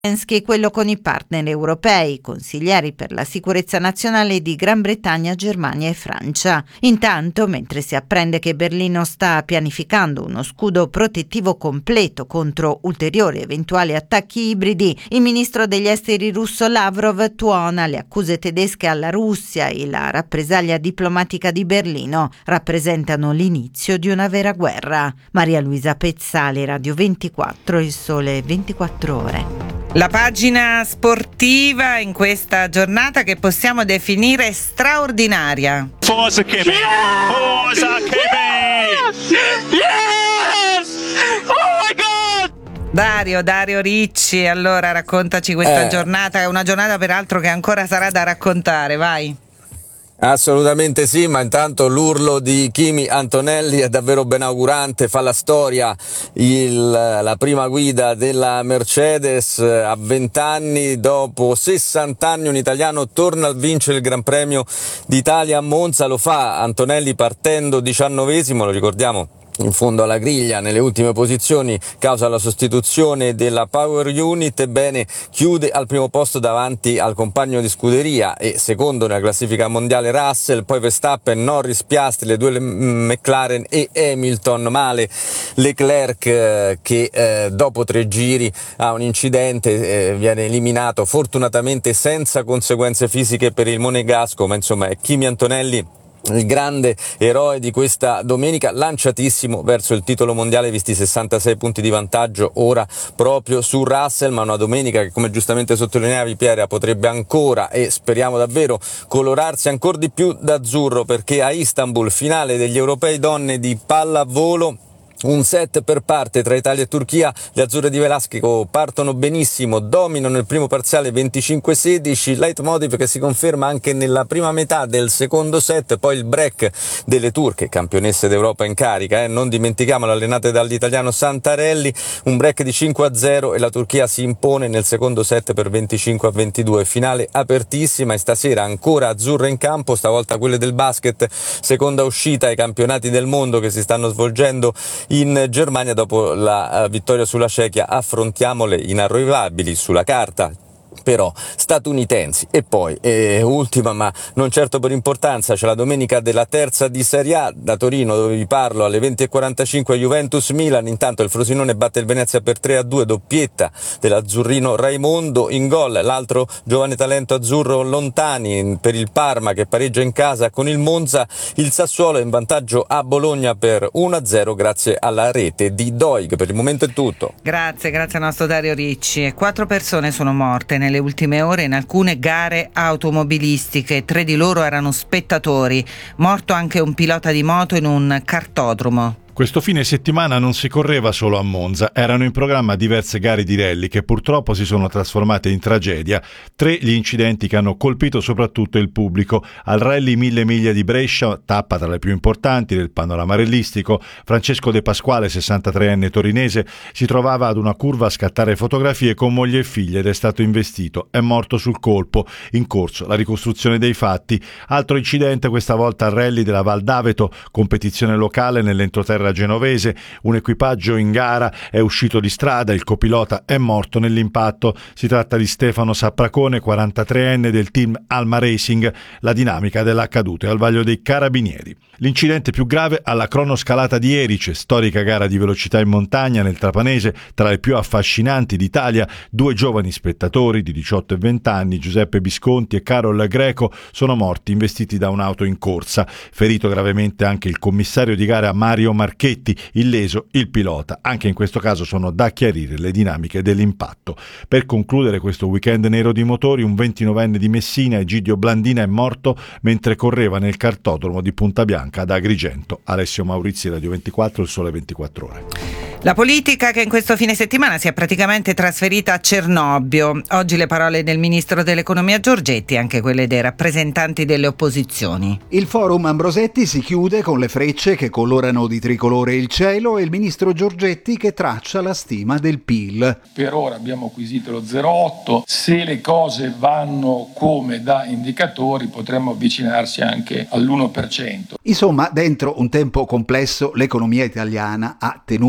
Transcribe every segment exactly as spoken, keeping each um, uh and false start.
Zelensky, quello con i partner europei, consiglieri per la sicurezza nazionale di Gran Bretagna, Germania e Francia. Intanto, mentre si apprende che Berlino sta pianificando uno scudo protettivo completo contro ulteriori eventuali attacchi ibridi, il ministro degli esteri russo Lavrov tuona le accuse tedesche alla Russia e la rappresaglia diplomatica di Berlino rappresentano l'inizio di una vera guerra. Maria Luisa Pezzali, Radio ventiquattro, Il Sole ventiquattro Ore. La pagina sportiva in questa giornata che possiamo definire straordinaria. Forza Kimi! Yes! Forza Kimi! Yes! Oh my God! Dario, Dario Ricci, allora raccontaci questa eh. giornata, è una giornata peraltro che ancora sarà da raccontare, vai. Assolutamente sì, ma intanto l'urlo di Kimi Antonelli è davvero benaugurante, fa la storia, il, la prima guida della Mercedes a venti anni, dopo sessanta anni un italiano torna a vincere il Gran Premio d'Italia a Monza, lo fa Antonelli partendo diciannovesimo, lo ricordiamo, in fondo alla griglia nelle ultime posizioni causa la sostituzione della Power Unit. Ebbene, chiude al primo posto davanti al compagno di scuderia e secondo nella classifica mondiale Russell, poi Verstappen, Norris, Piastri, le due McLaren e Hamilton. Male Leclerc eh, che eh, dopo tre giri ha un incidente, eh, viene eliminato fortunatamente senza conseguenze fisiche per il monegasco, ma insomma è Kimi Antonelli il grande eroe di questa domenica, lanciatissimo verso il titolo mondiale visti sessantasei punti di vantaggio ora proprio su Russell, ma una domenica che, come giustamente sottolineavi Piera, potrebbe ancora e speriamo davvero colorarsi ancora di più d'azzurro, perché a Istanbul finale degli europei donne di pallavolo. Un set per parte tra Italia e Turchia, le azzurre di Velasquez partono benissimo, dominano il primo parziale venticinque sedici, leitmotiv che si conferma anche nella prima metà del secondo set, poi il break delle turche, campionesse d'Europa in carica, eh, non dimentichiamolo, allenate dall'italiano Santarelli, un break di cinque a zero e la Turchia si impone nel secondo set per venticinque a ventidue, finale apertissima e stasera ancora azzurre in campo, stavolta quelle del basket, seconda uscita ai campionati del mondo che si stanno svolgendo in Germania dopo la vittoria sulla Cechia. Affrontiamo le inarrivabili sulla carta però statunitensi. E poi eh, ultima ma non certo per importanza, c'è la domenica della terza di Serie A da Torino, dove vi parlo alle venti e quarantacinque Juventus-Milan. Intanto il Frosinone batte il Venezia per tre a due, doppietta dell'azzurrino Raimondo. In gol l'altro giovane talento azzurro Lontani per il Parma che pareggia in casa con il Monza. Il Sassuolo è in vantaggio a Bologna per uno a zero grazie alla rete di Doig. Per il momento è tutto. Grazie, grazie al nostro Dario Ricci. Quattro persone sono morte nelle ultime ore in alcune gare automobilistiche, tre di loro erano spettatori, morto anche un pilota di moto in un kartodromo. Questo fine settimana non si correva solo a Monza, erano in programma diverse gare di rally che purtroppo si sono trasformate in tragedia. Tre gli incidenti che hanno colpito soprattutto il pubblico. Al rally Mille Miglia di Brescia, tappa tra le più importanti del panorama rallistico, Francesco De Pasquale, sessantatreenne torinese, si trovava ad una curva a scattare fotografie con moglie e figlie ed è stato investito. È morto sul colpo, in corso la ricostruzione dei fatti. Altro incidente questa volta al rally della Val d'Aveto, competizione locale nell'entroterra genovese, un equipaggio in gara è uscito di strada, il copilota è morto nell'impatto. Si tratta di Stefano Sappracone, quarantatreenne del team Alma Racing. La dinamica dell'accaduto è al vaglio dei carabinieri. L'incidente più grave alla cronoscalata di Erice, storica gara di velocità in montagna nel Trapanese, tra le più affascinanti d'Italia. Due giovani spettatori di diciotto e venti anni, Giuseppe Visconti e Carol Greco, sono morti investiti da un'auto in corsa. Ferito gravemente anche il commissario di gara Mario Marchetti, illeso il pilota. Anche in questo caso sono da chiarire le dinamiche dell'impatto. Per concludere questo weekend nero di motori, un ventinovenne di Messina, Egidio Blandina, è morto mentre correva nel kartodromo di Punta Bianca ad Agrigento. Alessio Maurizi, Radio ventiquattro, Il Sole ventiquattro Ore. La politica che in questo fine settimana si è praticamente trasferita a Cernobbio. Oggi le parole del ministro dell'economia Giorgetti e anche quelle dei rappresentanti delle opposizioni. Il forum Ambrosetti si chiude con le frecce che colorano di tricolore il cielo e il ministro Giorgetti che traccia la stima del P I L. Per ora abbiamo acquisito lo zero virgola otto, se le cose vanno come da indicatori potremmo avvicinarsi anche all'uno per cento. Insomma, dentro un tempo complesso l'economia italiana ha tenuto.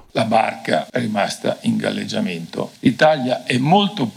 la barca è rimasta in galleggiamento. L'Italia è molto